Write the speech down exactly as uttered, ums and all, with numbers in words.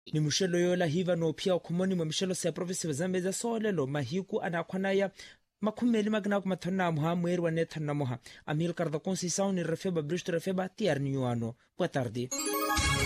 ni mushelo yola hiva no pia okhomoni mwa mushelo sa province wa Zambezi solelo mahiku anakhwanaya makhumeli magna ku mathona mo ha mweri wa nethana mo ha Amilcar da Conceição ni refeba Bristo refeba tiar niuano. Boa tarde.